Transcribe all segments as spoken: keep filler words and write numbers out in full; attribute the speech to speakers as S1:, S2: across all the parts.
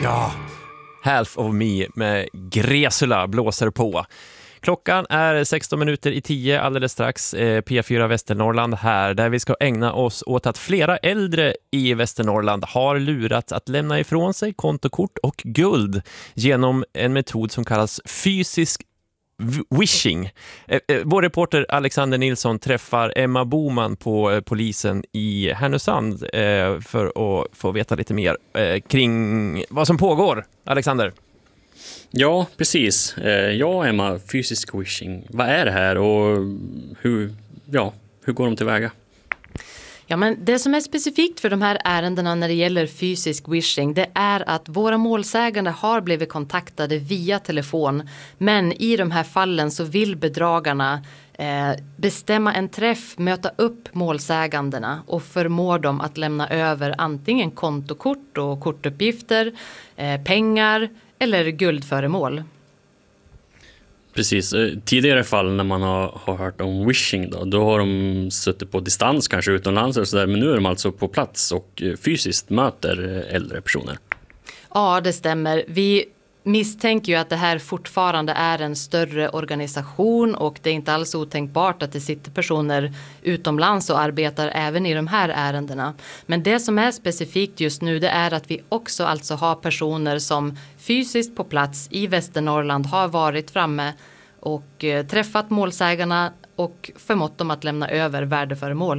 S1: Ja, Half of Me med Gresula blåser på. Klockan är sexton minuter i tio alldeles strax. P fyra Västernorrland här, där vi ska ägna oss åt att flera äldre i Västernorrland har lurats att lämna ifrån sig kontokort och guld genom en metod som kallas fysisk wishing. Vår reporter Alexander Nilsson träffar Emma Boman på polisen i Härnösand för att få veta lite mer kring vad som pågår. Alexander.
S2: Ja, precis. Ja, Emma, fysisk wishing. Vad är det här och hur, ja, hur går de tillväga?
S3: Ja, men det som är specifikt för de här ärendena när det gäller fysisk wishing, det är att våra målsägande har blivit kontaktade via telefon. Men i de här fallen så vill bedragarna eh, bestämma en träff, möta upp målsägandena och förmå dem att lämna över antingen kontokort och kortuppgifter, eh, pengar eller guldföremål.
S2: Precis. Tidigare fall när man har, har hört om wishing då, då har de suttit på distans kanske utomlands och så där, men nu är de alltså på plats och fysiskt möter äldre personer.
S3: Ja, det stämmer. Vi misstänker ju att det här fortfarande är en större organisation och det är inte alls otänkbart att det sitter personer utomlands och arbetar även i de här ärendena. Men det som är specifikt just nu, det är att vi också alltså har personer som fysiskt på plats i Västernorrland har varit framme och eh, träffat målsägarna och förmått dem att lämna över värdeföremål.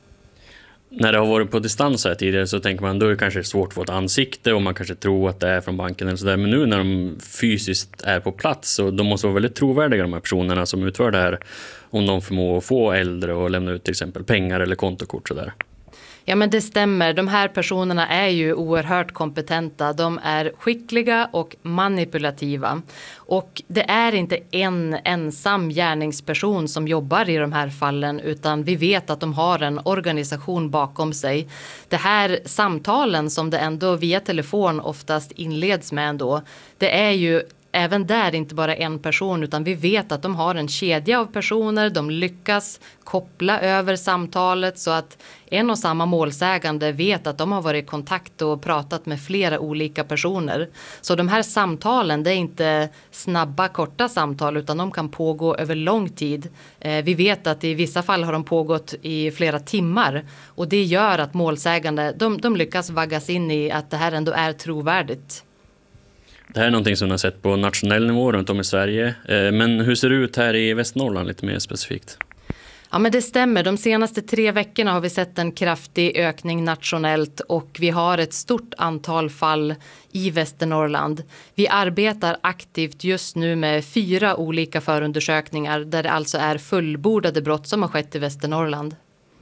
S2: När det har varit på distans här tidigare så tänker man då är det kanske svårt att få ett ansikte och man kanske tror att det är från banken eller sådär. Men nu när de fysiskt är på plats så de måste vara väldigt trovärdiga, de här personerna som utför det här, om de förmår få äldre och lämna ut till exempel pengar eller kontokort sådär.
S3: Ja, men det stämmer. De här personerna är ju oerhört kompetenta. De är skickliga och manipulativa. Och det är inte en ensam gärningsperson som jobbar i de här fallen, utan vi vet att de har en organisation bakom sig. Det här samtalen som det ändå via telefon oftast inleds med ändå, det är ju även där inte bara en person, utan vi vet att de har en kedja av personer. De lyckas koppla över samtalet så att en och samma målsägande vet att de har varit i kontakt och pratat med flera olika personer. Så de här samtalen, det är inte snabba, korta samtal, utan de kan pågå över lång tid. Eh, vi vet att i vissa fall har de pågått i flera timmar. Och det gör att målsägande, de, de lyckas vaggas in i att det här ändå är trovärdigt.
S2: Det här är någonting som man har sett på nationell nivå runt om i Sverige. Men hur ser det ut här i Västernorrland lite mer specifikt?
S3: Ja, men det stämmer. De senaste tre veckorna har vi sett en kraftig ökning nationellt och vi har ett stort antal fall i Västernorrland. Vi arbetar aktivt just nu med fyra olika förundersökningar där det alltså är fullbordade brott som har skett i Västernorrland.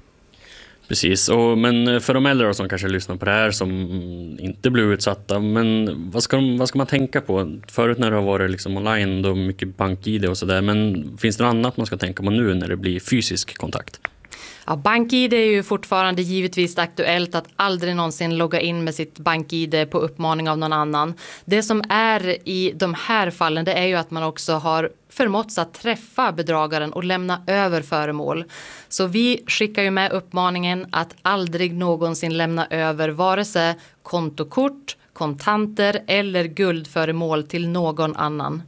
S2: Precis, och, men för de äldre som kanske lyssnar på det här som inte blir utsatta, men vad ska, de, vad ska man tänka på? Förut när det har varit liksom online då mycket bank-I D och sådär, men finns det något annat man ska tänka på nu när det blir fysisk kontakt?
S3: Ja, BankID är ju fortfarande givetvis aktuellt att aldrig någonsin logga in med sitt BankID på uppmaning av någon annan. Det som är i de här fallen, det är ju att man också har förmåtts att träffa bedragaren och lämna över föremål. Så vi skickar ju med uppmaningen att aldrig någonsin lämna över vare sig kontokort, kontanter eller guldföremål till någon annan.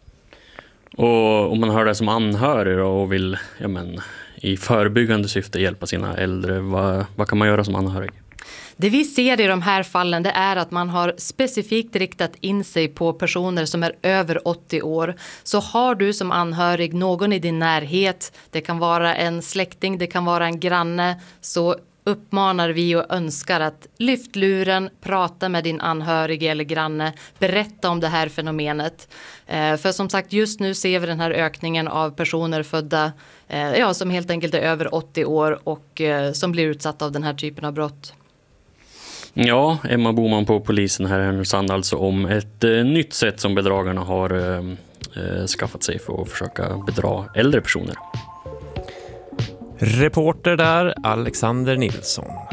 S2: Och om man hör det som anhörig och vill, ja men, i förebyggande syfte hjälpa sina äldre, vad, vad kan man göra som anhörig?
S3: Det vi ser i de här fallen, det är att man har specifikt riktat in sig på personer som är över åttio år. Så har du som anhörig någon i din närhet, det kan vara en släkting, det kan vara en granne, så uppmanar vi och önskar att lyft luren, prata med din anhörig eller granne, berätta om det här fenomenet. Eh, för som sagt, just nu ser vi den här ökningen av personer födda eh, ja, som helt enkelt är över åttio år och eh, som blir utsatta av den här typen av brott.
S2: Ja, Emma Boman på polisen här i Härnösand alltså om ett eh, nytt sätt som bedragarna har eh, skaffat sig för att försöka bedra äldre personer.
S1: Reporter där, Alexander Nilsson.